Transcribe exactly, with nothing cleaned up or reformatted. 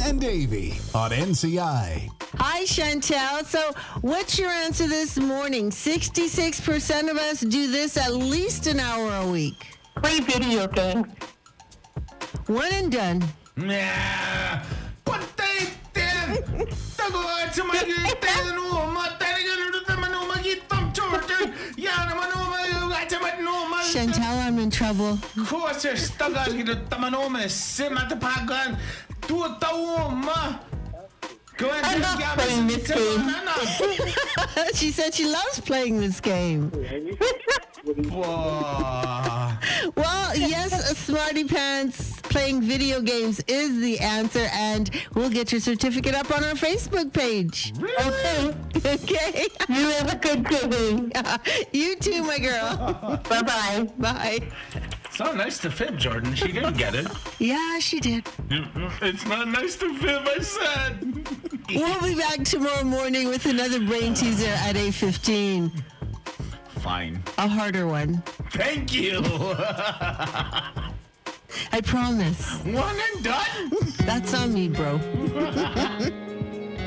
and Davey on N C I. Hi, Chantel. So, what's your answer this morning? sixty-six percent of us do this at least an hour a week. Play video games. One and done. Nah. Patay din. Tago at sa magitan mo. Matay ka naman mo magitam chorter. Yan naman mo at sa matnoma. Chantel, I'm in trouble. Courses tagal kita tamanoma simatapagan. Tuwa ma. Go ahead. I'm not playing this game. She said she loves playing this game. Whoa. Well, yes, Smarty Pants playing video games is the answer, and we'll get your certificate up on our Facebook page. Okay. Okay. You have a good day. You too, my girl. Bye-bye. Bye. So nice to fib, Jordan. She didn't get it. Yeah, she did. It's not nice to fib, I said. We'll be back tomorrow morning with another brain teaser at eight fifteen. Fine. A harder one. Thank you. I promise. One and done. That's on me, bro.